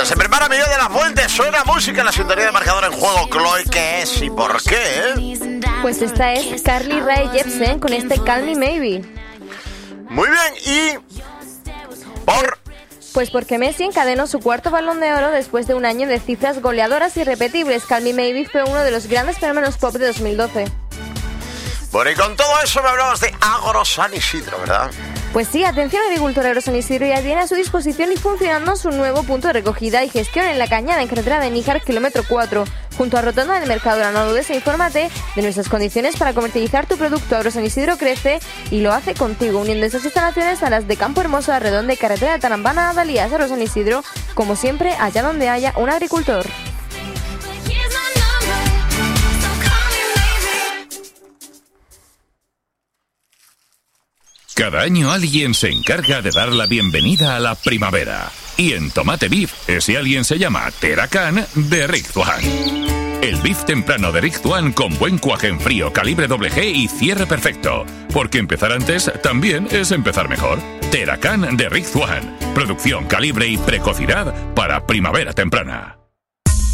Se prepara Miguel de la Fuente, suena música en la sintonía de Marcador en Juego. Chloe, ¿qué es y por qué? Pues esta es Carly Rae Jepsen con este Call Me Maybe. Muy bien, y... Pues porque Messi encadenó su cuarto Balón de Oro después de un año de cifras goleadoras irrepetibles. Call Me Maybe fue uno de los grandes fenómenos pop de 2012. Bueno, y con todo eso me hablabas de Agro San Isidro, ¿verdad? Pues sí, atención, agricultor. Agro San Isidro ya tiene a su disposición y funcionando su nuevo punto de recogida y gestión en La Cañada, en carretera de Níjar, kilómetro 4, junto a Rotonda del Mercadona. No dudes e infórmate de nuestras condiciones para comercializar tu producto. Agro San Isidro crece y lo hace contigo, uniendo esas instalaciones a las de Campo Hermoso, de Arredonda y carretera de Tarambana a Dalías. Agro San Isidro, como siempre, allá donde haya un agricultor. Cada año alguien se encarga de dar la bienvenida a la primavera. Y en Tomate Beef, ese alguien se llama Teracan de Rick Zwan. El beef temprano de Rick Zwan con buen cuaje en frío, calibre WG y cierre perfecto. Porque empezar antes también es empezar mejor. Teracan de Rick Zwan. Producción, calibre y precocidad para primavera temprana.